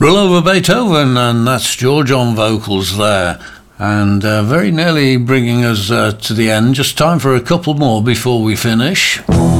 Roll Over Beethoven, and that's George on vocals there. And very nearly bringing us to the end. Just time for a couple more before we finish.